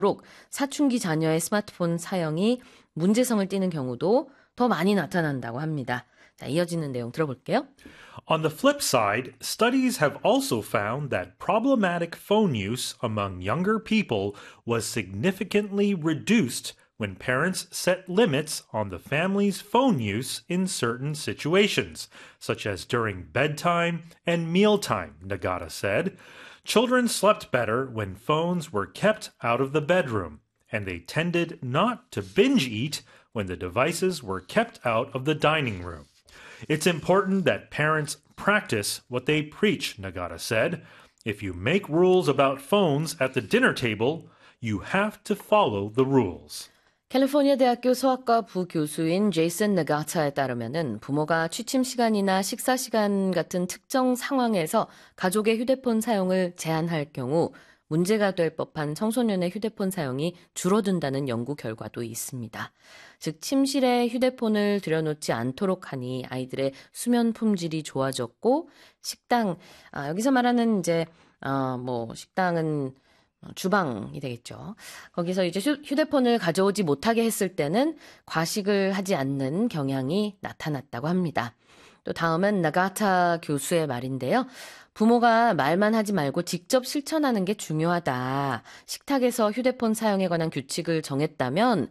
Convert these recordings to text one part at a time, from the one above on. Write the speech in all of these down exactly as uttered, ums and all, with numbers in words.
사춘기 자녀의 스마트폰 사용이 문제성을 띠는 경우도 더 많이 나타난다고 합니다. 자, 이어지는 내용 들어볼게요. On the flip side, studies have also found that problematic phone use among younger people was significantly reduced when parents set limits on the family's phone use in certain situations, such as during bedtime and mealtime, Nagata said. Children slept better when phones were kept out of the bedroom, and they tended not to binge eat when the devices were kept out of the dining room. It's important that parents practice what they preach, Nagata said. If you make rules about phones at the dinner table, you have to follow the rules. 캘리포니아 대학교 소아과 부교수인 제이슨 나가타에 따르면은 부모가 취침 시간이나 식사 시간 같은 특정 상황에서 가족의 휴대폰 사용을 제한할 경우 문제가 될 법한 청소년의 휴대폰 사용이 줄어든다는 연구 결과도 있습니다. 즉 침실에 휴대폰을 들여놓지 않도록 하니 아이들의 수면 품질이 좋아졌고 식당 아, 여기서 말하는 이제 어, 뭐 식당은 주방이 되겠죠. 거기서 이제 휴대폰을 가져오지 못하게 했을 때는 과식을 하지 않는 경향이 나타났다고 합니다. 또 다음은 나가타 교수의 말인데요. 부모가 말만 하지 말고 직접 실천하는 게 중요하다. 식탁에서 휴대폰 사용에 관한 규칙을 정했다면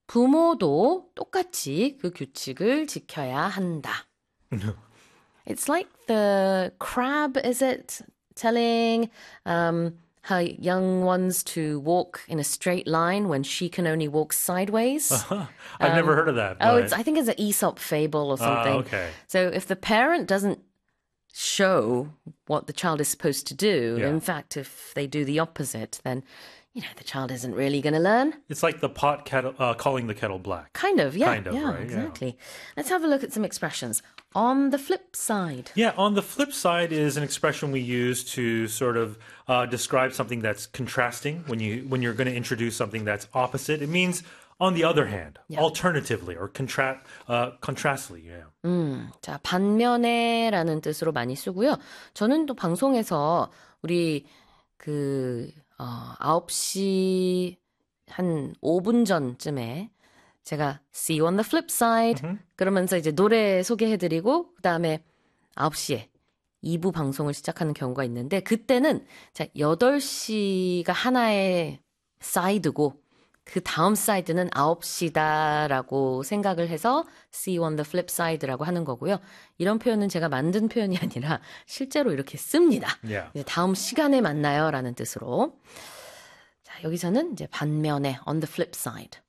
부모도 똑같이 그 규칙을 지켜야 한다. It's like the crab, is it? Telling um, her young ones to walk in a straight line when she can only walk sideways. Uh-huh. I've um, never heard of that. But... Oh, it's, I think it's an Aesop fable or something. Uh, okay. So if the parent doesn't show what the child is supposed to do, yeah. in fact, if they do the opposite, then, you know, the child isn't really going to learn. It's like the pot kettle, uh, calling the kettle black. Kind of, yeah. Kind of, yeah, right? Exactly. Yeah. Let's have a look at some expressions. On the flip side. Yeah, on the flip side is an expression we use to sort of uh, describe something that's contrasting when you when you're going to introduce something that's opposite. It means on the other hand, yeah. alternatively or contra- uh, contrastly. Yeah. 음, 자 반면에라는 뜻으로 많이 쓰고요. 저는 또 방송에서 우리 그 어, 아홉 시 한 오 분 전쯤에 제가 See you on the flip side mm-hmm. 그러면서 이제 노래 소개해드리고 그 다음에 아홉 시에 이 부 방송을 시작하는 경우가 있는데 그때는 자 여덟 시가 하나의 사이드고 그 다음 사이드는 아홉 시다라고 생각을 해서 See you on the flip side라고 하는 거고요. 이런 표현은 제가 만든 표현이 아니라 실제로 이렇게 씁니다. Yeah. 이제 다음 시간에 만나요라는 뜻으로. 자, 여기서는 이제 반면에 on the flip side.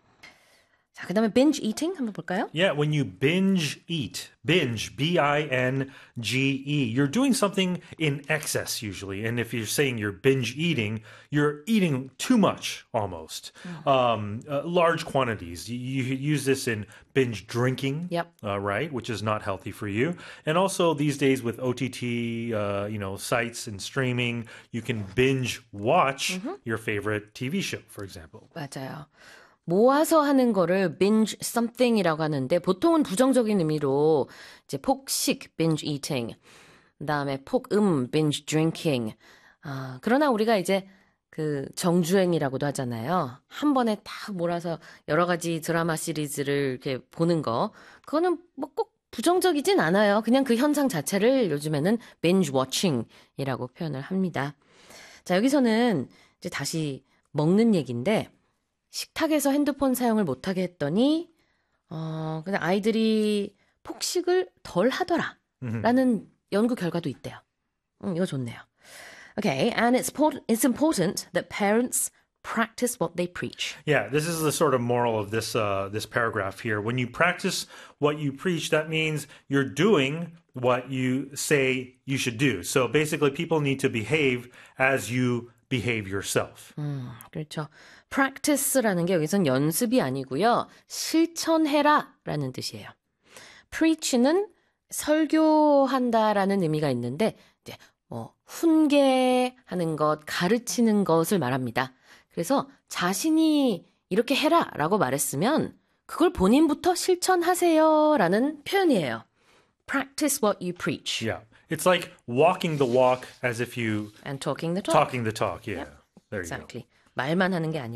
자, 그다음에 binge eating 한번 볼까요? Yeah, when you binge eat, binge, B I N G E, you're doing something in excess usually. And if you're saying you're binge eating, you're eating too much almost. Mm. Um, uh, large quantities. You, you use this in binge drinking, yep. uh, right, which is not healthy for you. And also these days with O T T, uh, you know, sites and streaming, you can binge watch mm-hmm. your favorite T V show, for example. 맞아요. 모아서 하는 거를 binge something이라고 하는데 보통은 부정적인 의미로 이제 폭식 binge eating, 그다음에 폭음 binge drinking. 아, 그러나 우리가 이제 그 정주행이라고도 하잖아요. 한 번에 딱 몰아서 여러 가지 드라마 시리즈를 이렇게 보는 거. 그거는 뭐 꼭 부정적이진 않아요. 그냥 그 현상 자체를 요즘에는 binge watching이라고 표현을 합니다. 자, 여기서는 이제 다시 먹는 얘기인데 식탁에서 핸드폰 사용을 못하게 했더니 어, 그냥 아이들이 폭식을 덜 하더라 라는 연구 결과도 있대요. 음, 이거 좋네요. Okay, and it's, important, it's important that parents practice what they preach. Yeah, this is the sort of moral of this uh, this paragraph here. When you practice what you preach, that means you're doing what you say you should do. So basically, people need to behave as you behave yourself. 음, 그렇죠. practice라는 게 여기선 연습이 아니고요. 실천해라라는 뜻이에요. preach는 설교한다라는 의미가 있는데 이제 뭐 훈계하는 것, 가르치는 것을 말합니다. 그래서 자신이 이렇게 해라라고 말했으면 그걸 본인부터 실천하세요라는 표현이에요. Practice what you preach. Yeah. It's like walking the walk as if you... And talking the talk. Talking the talk, yeah. Yep. There you exactly. go. 말만 하는 게 아니라